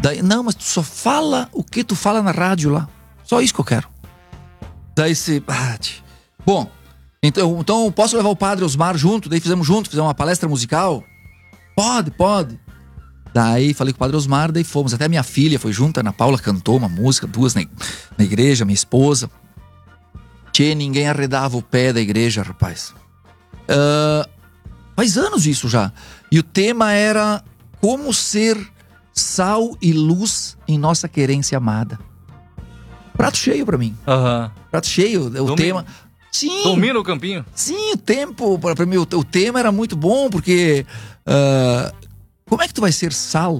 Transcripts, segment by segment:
Daí, não, mas tu só fala o que tu fala na rádio lá. Só isso que eu quero. Daí se... Bom, então posso levar o padre Osmar junto? Daí fizemos uma palestra musical? Pode. Daí falei com o padre Osmar, daí fomos. Até minha filha foi junto, a Ana Paula cantou uma música, 2 na igreja, minha esposa. Tchê, ninguém arredava o pé da igreja, rapaz. Faz anos isso já. E o tema era como ser sal e luz em nossa querência amada. Prato cheio pra mim. Prato cheio, o tema... Sim. Domina o campinho. Sim, o tempo, pra mim, o tema era muito bom, porque... como é que tu vai ser sal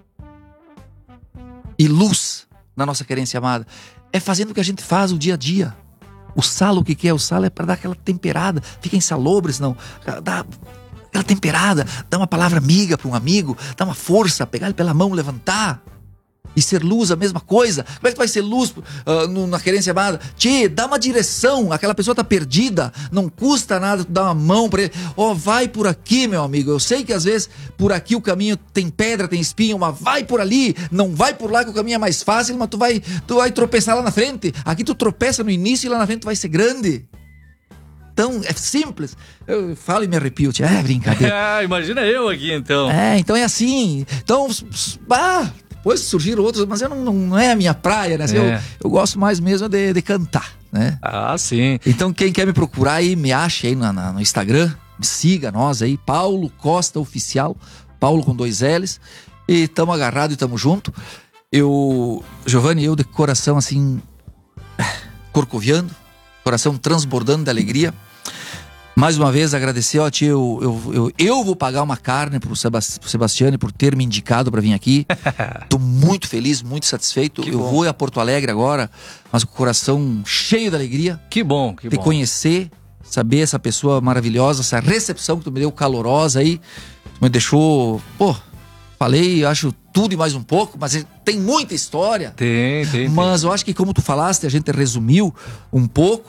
e luz na nossa querência amada? É fazendo o que a gente faz o dia a dia. O sal, o que é? O sal é pra dar aquela temperada. Fica insalubre, senão... Dá aquela temperada, dá uma palavra amiga para um amigo, dá uma força, pegar ele pela mão, levantar. E ser luz, a mesma coisa. Como é que tu vai ser luz na querência amada? Tchê, dá uma direção. Aquela pessoa tá perdida. Não custa nada tu dar uma mão pra ele. Vai por aqui, meu amigo. Eu sei que às vezes por aqui o caminho tem pedra, tem espinho, mas vai por ali. Não vai por lá que o caminho é mais fácil, mas tu vai tropeçar lá na frente. Aqui tu tropeça no início e lá na frente tu vai ser grande. Então, é simples. Eu falo e me arrepio. É brincadeira. Imagina eu aqui, então. Então é assim. Então, depois surgiram outros, mas não é a minha praia, né? Eu gosto mais mesmo de cantar, né? Sim. Então quem quer me procurar aí, me ache aí no Instagram, me siga nós aí, Paulo Costa Oficial, Paulo com 2 L's, e tamo agarrado e tamo junto. Giovanni, eu de coração assim, corcoviando, coração transbordando de alegria. Mais uma vez agradecer, tio, eu vou pagar uma carne pro Sebastiane por ter me indicado para vir aqui. Tô muito feliz, muito satisfeito. Vou a Porto Alegre agora, mas com o coração cheio de alegria. Que bom. Te conhecer, saber essa pessoa maravilhosa, essa recepção que tu me deu calorosa aí, me deixou, falei, acho tudo e mais um pouco, mas tem muita história. Tem. Mas eu acho que como tu falaste, a gente resumiu um pouco.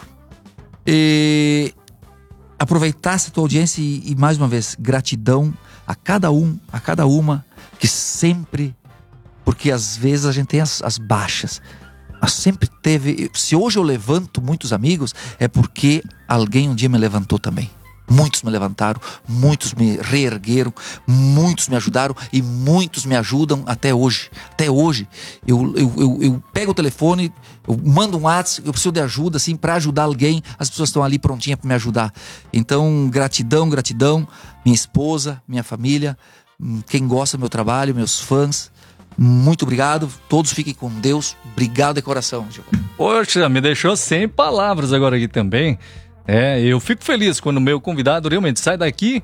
Aproveitar essa tua audiência e mais uma vez, gratidão a cada uma que sempre, porque às vezes a gente tem as baixas, mas sempre teve. Se hoje eu levanto muitos amigos, é porque alguém um dia me levantou também. Muitos me levantaram, muitos me reergueram, muitos me ajudaram e muitos me ajudam até hoje. Até hoje, eu pego o telefone, eu mando um WhatsApp, eu preciso de ajuda, assim, para ajudar alguém, as pessoas estão ali prontinhas para me ajudar. Então, gratidão, minha esposa, minha família, quem gosta do meu trabalho, meus fãs, muito obrigado, todos fiquem com Deus, obrigado de coração. Poxa, me deixou sem palavras agora aqui também. Eu fico feliz quando o meu convidado realmente sai daqui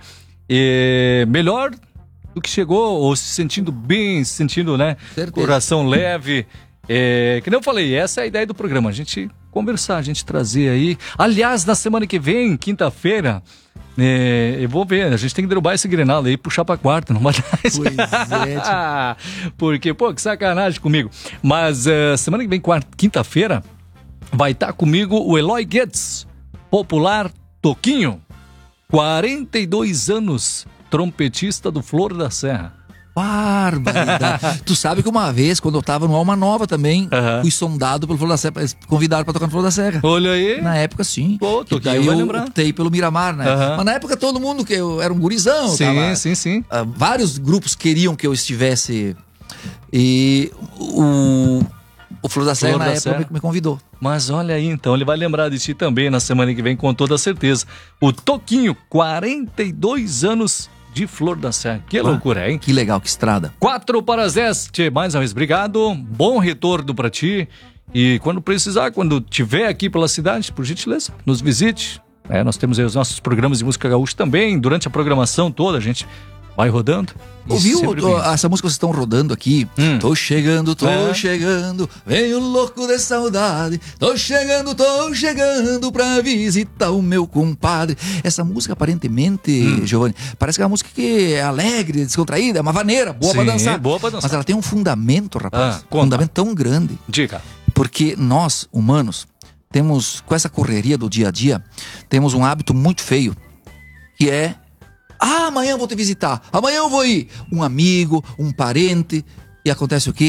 melhor do que chegou, ou se sentindo bem, se sentindo, né, coração leve. Que nem eu falei, essa é a ideia do programa, a gente conversar, a gente trazer aí. Aliás, na semana que vem, quinta-feira, eu vou ver, a gente tem que derrubar esse Grenal aí e puxar pra quarta, não vai dar isso. Pois é. Porque, que sacanagem comigo. Mas semana que vem, quinta-feira, vai estar comigo o Eloy Guedes, popular Toquinho, 42 anos, trompetista do Flor da Serra. Barbaridade. Tu sabe que uma vez, quando eu tava no Alma Nova também, fui sondado pelo Flor da Serra, convidaram pra tocar no Flor da Serra. Olha aí. Na época, sim. Toquinho, daí eu optei pelo Miramar, né? Mas na época todo mundo, que eu era um gurizão. Sim. Vários grupos queriam que eu estivesse. E o Flor da Serra, na época, me convidou. Mas olha aí, então, ele vai lembrar de ti também na semana que vem, com toda certeza. O Toquinho, 42 anos de Flor da Serra. Que loucura, hein? Que legal, que estrada. 4:10. Tchê, mais uma vez, obrigado. Bom retorno pra ti. E quando precisar, quando tiver aqui pela cidade, por gentileza, nos visite. Nós temos aí os nossos programas de música gaúcha também. Durante a programação toda, a gente vai rodando. Ouviu essa música que vocês estão rodando aqui? Tô chegando, venho louco de saudade. Tô chegando pra visitar o meu compadre. Essa música, aparentemente, Giovanni, parece que é uma música que é alegre, descontraída, é uma vaneira, boa pra dançar. Mas ela tem um fundamento, rapaz. Um fundamento tão grande. Diga. Porque nós, humanos, temos, com essa correria do dia a dia, temos um hábito muito feio, que é: amanhã eu vou te visitar, amanhã eu vou ir. Um amigo, um parente, e acontece o quê?